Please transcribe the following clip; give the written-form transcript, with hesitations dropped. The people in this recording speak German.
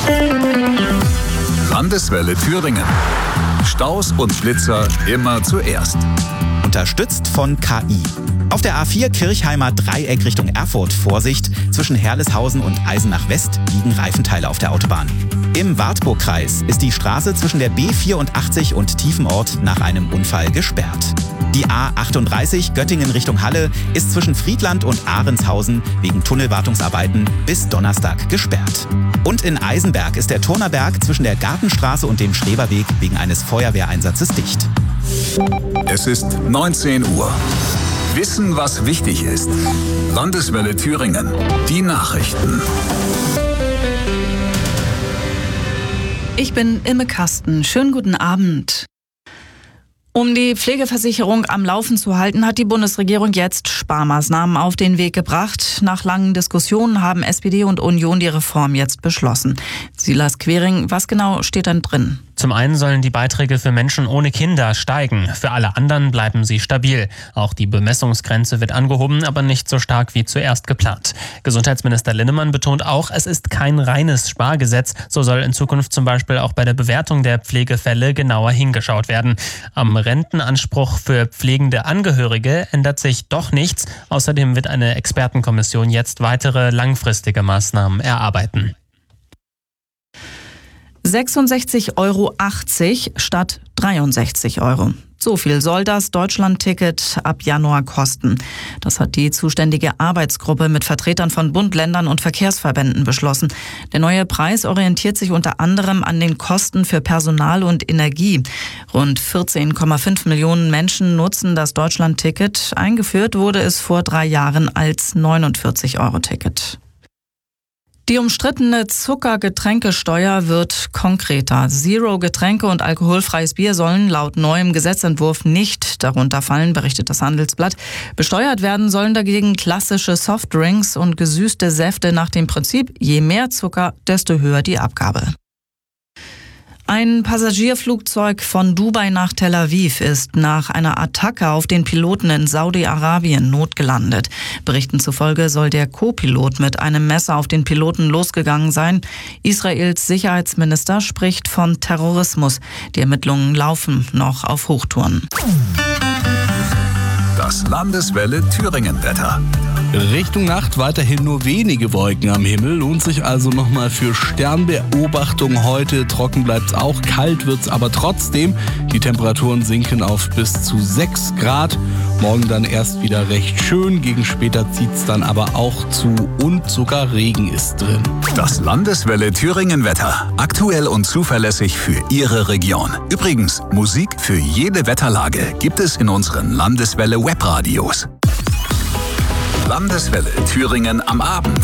Landeswelle Thüringen. Staus und Blitzer immer zuerst. Unterstützt von KI. Auf der A4 Kirchheimer Dreieck Richtung Erfurt Vorsicht. Zwischen Herleshausen und Eisenach West liegen Reifenteile auf der Autobahn. Im Wartburgkreis ist die Straße zwischen der B84 und Tiefenort nach einem Unfall gesperrt. Die A38 Göttingen Richtung Halle ist zwischen Friedland und Ahrenshausen wegen Tunnelwartungsarbeiten bis Donnerstag gesperrt. Und in Eisenberg ist der Turnerberg zwischen der Gartenstraße und dem Schreberweg wegen eines Feuerwehreinsatzes dicht. Es ist 19 Uhr. Wissen, was wichtig ist. Landeswelle Thüringen. Die Nachrichten. Ich bin Imme Kasten. Schönen guten Abend. Um die Pflegeversicherung am Laufen zu halten, hat die Bundesregierung jetzt Sparmaßnahmen auf den Weg gebracht. Nach langen Diskussionen haben SPD und Union die Reform jetzt beschlossen. Silas Quering, was genau steht denn drin? Zum einen sollen die Beiträge für Menschen ohne Kinder steigen. Für alle anderen bleiben sie stabil. Auch die Bemessungsgrenze wird angehoben, aber nicht so stark wie zuerst geplant. Gesundheitsminister Linnemann betont auch, es ist kein reines Spargesetz. So soll in Zukunft zum Beispiel auch bei der Bewertung der Pflegefälle genauer hingeschaut werden. Am Rentenanspruch für pflegende Angehörige ändert sich doch nichts. Außerdem wird eine Expertenkommission jetzt weitere langfristige Maßnahmen erarbeiten. 66,80 Euro statt 63 Euro. So viel soll das Deutschland-Ticket ab Januar kosten. Das hat die zuständige Arbeitsgruppe mit Vertretern von Bund, Ländern und Verkehrsverbänden beschlossen. Der neue Preis orientiert sich unter anderem an den Kosten für Personal und Energie. Rund 14,5 Millionen Menschen nutzen das Deutschland-Ticket. Eingeführt wurde es vor 3 Jahren als 49-Euro-Ticket. Die umstrittene Zuckergetränkesteuer wird konkreter. Zero-Getränke und alkoholfreies Bier sollen laut neuem Gesetzentwurf nicht darunter fallen, berichtet das Handelsblatt. Besteuert werden sollen dagegen klassische Softdrinks und gesüßte Säfte nach dem Prinzip, je mehr Zucker, desto höher die Abgabe. Ein Passagierflugzeug von Dubai nach Tel Aviv ist nach einer Attacke auf den Piloten in Saudi-Arabien notgelandet. Berichten zufolge soll der Co-Pilot mit einem Messer auf den Piloten losgegangen sein. Israels Sicherheitsminister spricht von Terrorismus. Die Ermittlungen laufen noch auf Hochtouren. Das Landeswelle Thüringen-Wetter. Richtung Nacht weiterhin nur wenige Wolken am Himmel. Lohnt sich also nochmal für Sternbeobachtung heute. Trocken bleibt's auch, kalt wird's aber trotzdem. Die Temperaturen sinken auf bis zu 6 Grad. Morgen dann erst wieder recht schön. Gegen später zieht's dann aber auch zu und sogar Regen ist drin. Das Landeswelle Thüringen-Wetter. Aktuell und zuverlässig für Ihre Region. Übrigens, Musik für jede Wetterlage gibt es in unseren Landeswelle Webradios. Landeswelle Thüringen am Abend.